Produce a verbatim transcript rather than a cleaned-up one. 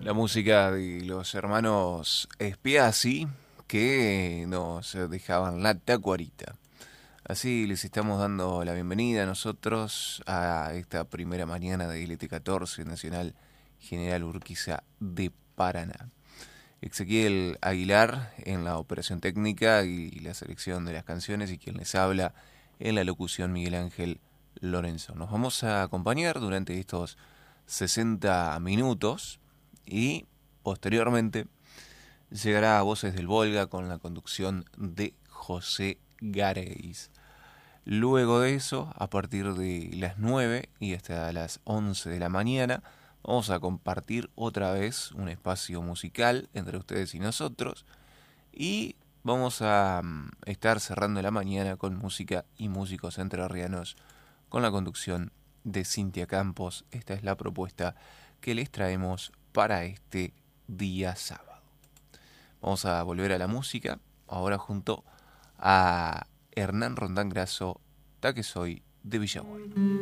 La música de los hermanos Spiazzi que nos dejaban la tacuarita. Así les estamos dando la bienvenida a nosotros a esta primera mañana de L T catorce Nacional General Urquiza de Paraná. Ezequiel Aguilar en la operación técnica y la selección de las canciones y quien les habla en la locución Miguel Ángel Lorenzo. Nos vamos a acompañar durante estos sesenta minutos y posteriormente llegará a Voces del Volga con la conducción de José Gareis. Luego de eso, a partir de las nueve y hasta las once de la mañana, vamos a compartir otra vez un espacio musical entre ustedes y nosotros y vamos a um, estar cerrando la mañana con música y músicos entrerrianos con la conducción de Cintia Campos. Esta es la propuesta que les traemos para este día sábado. Vamos a volver a la música, ahora junto a Hernán Rondán Grasso, Ta que soy de Villabuena.